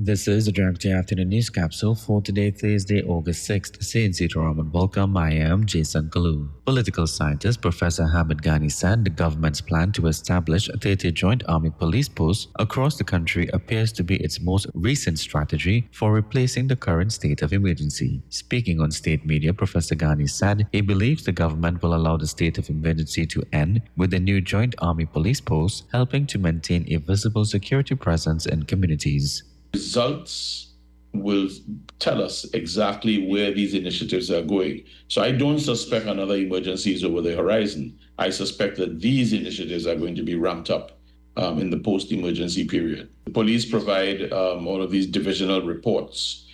This is the Direct Afternoon News Capsule for today, Thursday, August 6th. CNC and welcome. I am Jason Kalu. Political scientist Professor Hamid Ghani said the government's plan to establish 30 joint army police posts across the country appears to be its most recent strategy for replacing the current state of emergency. Speaking on state media, Professor Ghani said he believes the government will allow the state of emergency to end with the new joint army police posts, helping to maintain a visible security presence in communities. Results will tell us exactly where these initiatives are going. So I don't suspect another emergency is over the horizon. I suspect that these initiatives are going to be ramped up in the post-emergency period. The police provide all of these divisional reports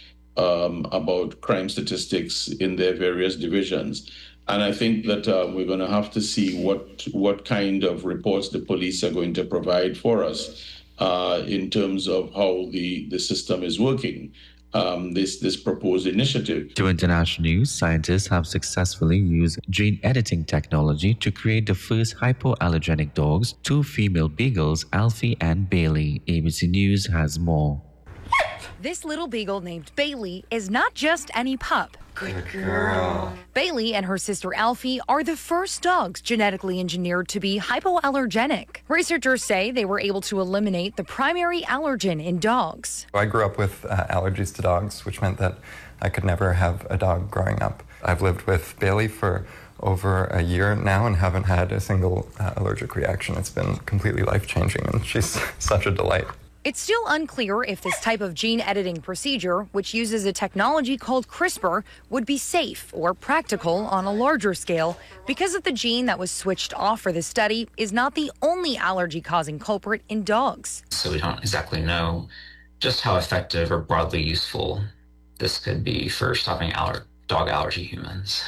about crime statistics in their various divisions. And I think that we're going to have to see what kind of reports the police are going to provide for us in terms of how the system is working, this proposed initiative. To international news, scientists have successfully used gene editing technology to create the first hypoallergenic dogs, two female beagles, Alfie and Bailey. ABC News has more. This little beagle named Bailey is not just any pup. Good girl. Bailey and her sister Alfie are the first dogs genetically engineered to be hypoallergenic. Researchers say they were able to eliminate the primary allergen in dogs. I grew up with allergies to dogs, which meant that I could never have a dog growing up. I've lived with Bailey for over a year now and haven't had a single allergic reaction. It's been completely life-changing, and she's such a delight. It's still unclear if this type of gene editing procedure, which uses a technology called CRISPR, would be safe or practical on a larger scale because of the gene that was switched off for the study is not the only allergy-causing culprit in dogs. So we don't exactly know just how effective or broadly useful this could be for stopping dog allergy humans.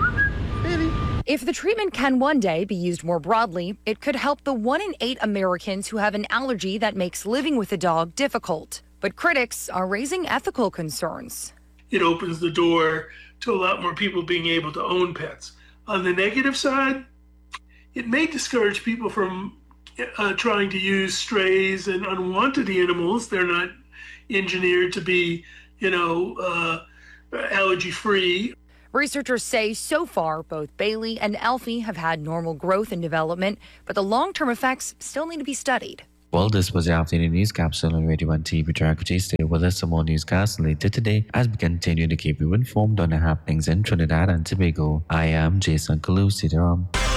If the treatment can one day be used more broadly, it could help the 1 in 8 Americans who have an allergy that makes living with a dog difficult. But critics are raising ethical concerns. It opens the door to a lot more people being able to own pets. On the negative side, it may discourage people from trying to use strays and unwanted animals. They're not engineered to be, allergy-free. Researchers say so far, both Bailey and Alfie have had normal growth and development, but the long-term effects still need to be studied. Well, this was the Afternoon News Capsule on Radio 1 TV Equity. Stay with us for more newscasts later today as we continue to keep you informed on the happenings in Trinidad and Tobago. I am Jason Kalu.